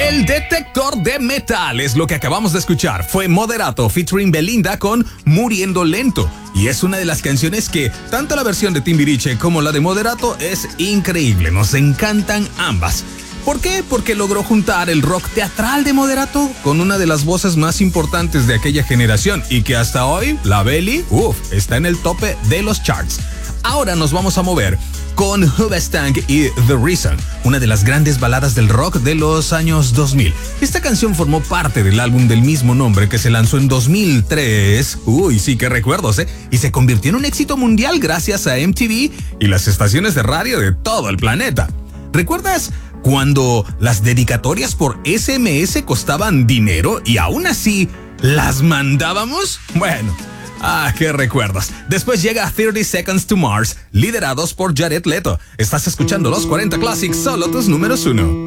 El detector de metal es lo que acabamos de escuchar. Fue Moderato featuring Belinda con Muriendo Lento. Y es una de las canciones que, tanto la versión de Timbiriche como la de Moderato, es increíble. Nos encantan ambas. ¿Por qué? Porque logró juntar el rock teatral de Moderato con una de las voces más importantes de aquella generación y que hasta hoy, la Beli, está en el tope de los charts. Ahora nos vamos a mover con Hoobastank y The Reason, una de las grandes baladas del rock de los años 2000. Esta canción formó parte del álbum del mismo nombre que se lanzó en 2003. Uy, sí, qué recuerdos, ¿eh? Y se convirtió en un éxito mundial gracias a MTV y las estaciones de radio de todo el planeta. ¿Recuerdas cuando las dedicatorias por SMS costaban dinero y aún así las mandábamos? Bueno, qué recuerdos. Después llega 30 Seconds to Mars, liderados por Jared Leto. Estás escuchando los 40 Classics, solo tus números 1.